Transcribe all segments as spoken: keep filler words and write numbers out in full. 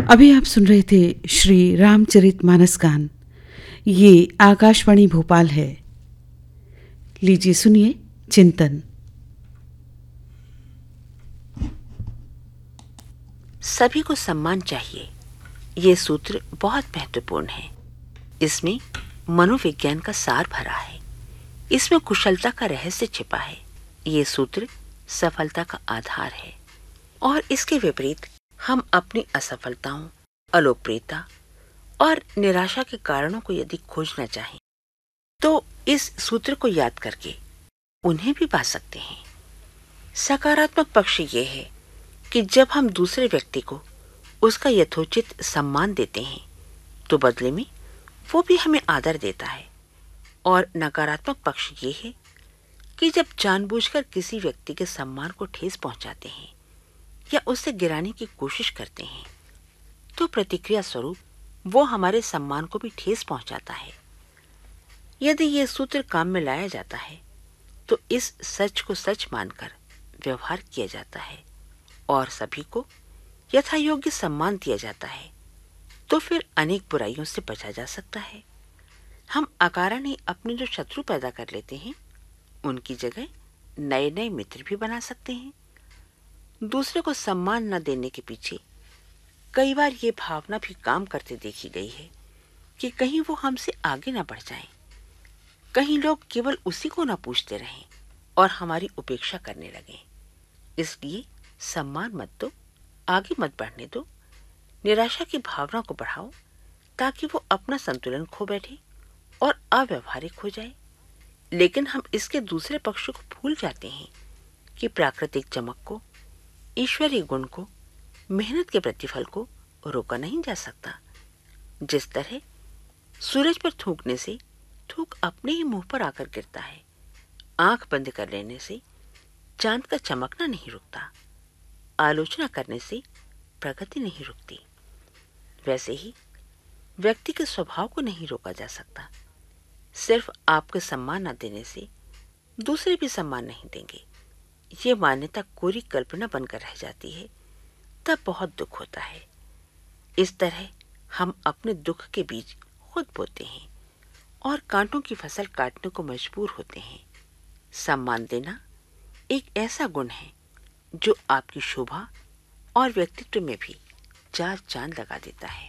अभी आप सुन रहे थे श्री रामचरितमानस गान। ये आकाशवाणी भोपाल है। लीजिए सुनिए चिंतन। सभी को सम्मान चाहिए, ये सूत्र बहुत महत्वपूर्ण है। इसमें मनोविज्ञान का सार भरा है। इसमें कुशलता का रहस्य छिपा है। ये सूत्र सफलता का आधार है। और इसके विपरीत हम अपनी असफलताओं, अलोकप्रियता और निराशा के कारणों को यदि खोजना चाहें तो इस सूत्र को याद करके उन्हें भी पा सकते हैं। सकारात्मक पक्ष ये है कि जब हम दूसरे व्यक्ति को उसका यथोचित सम्मान देते हैं तो बदले में वो भी हमें आदर देता है। और नकारात्मक पक्ष ये है कि जब जानबूझकर किसी व्यक्ति के सम्मान को ठेस पहुंचाते हैं या उसे गिराने की कोशिश करते हैं तो प्रतिक्रिया स्वरूप वो हमारे सम्मान को भी ठेस पहुंचाता है। यदि ये सूत्र काम में लाया जाता है तो इस सच को सच मानकर व्यवहार किया जाता है और सभी को यथा योग्य सम्मान दिया जाता है तो फिर अनेक बुराइयों से बचा जा सकता है। हम अकारण ही अपने जो शत्रु पैदा कर लेते हैं उनकी जगह नए नए मित्र भी बना सकते हैं। दूसरे को सम्मान न देने के पीछे कई बार ये भावना भी काम करते देखी गई है कि कहीं वो हमसे आगे न बढ़ जाएं, कहीं लोग केवल उसी को न पूछते रहें और हमारी उपेक्षा करने लगें। इसलिए सम्मान मत दो, आगे मत बढ़ने दो, निराशा की भावना को बढ़ाओ ताकि वो अपना संतुलन खो बैठे और अव्यवहारिक हो जाए। लेकिन हम इसके दूसरे पक्ष को भूल जाते हैं कि प्राकृतिक चमक को, ईश्वरीय गुण को, मेहनत के प्रतिफल को रोका नहीं जा सकता। जिस तरह सूरज पर थूकने से थूक अपने ही मुंह पर आकर गिरता है, आंख बंद कर लेने से चांद का चमकना नहीं रुकता, आलोचना करने से प्रगति नहीं रुकती, वैसे ही व्यक्ति के स्वभाव को नहीं रोका जा सकता। सिर्फ आपके सम्मान न देने से दूसरे भी सम्मान नहीं देंगे, ये मान्यता कोरी कल्पना बनकर रह जाती है, तब बहुत दुख होता है। इस तरह हम अपने दुख के बीज खुद बोते हैं और कांटों की फसल काटने को मजबूर होते हैं। सम्मान देना एक ऐसा गुण है जो आपकी शोभा और व्यक्तित्व में भी चार चांद लगा देता है।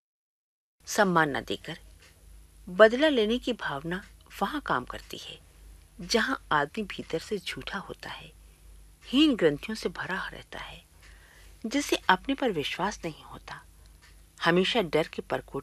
सम्मान न देकर बदला लेने की भावना वहां काम करती है जहां आदमी भीतर से झूठा होता है, हीन ग्रंथियों से भरा रहता है, जिसे अपने पर विश्वास नहीं होता, हमेशा डर के परकोटे